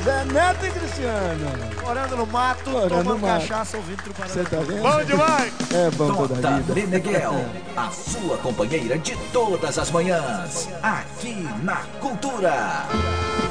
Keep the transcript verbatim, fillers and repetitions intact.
Zé Neto e Cristiano. Morando no mato, Morando tomando no mato. cachaça, ouvindo Truparada. Você tá vendo? Bom demais! É bom toda a Tota vida. Meneghel, a sua companheira de todas as manhãs, aqui na Cultura.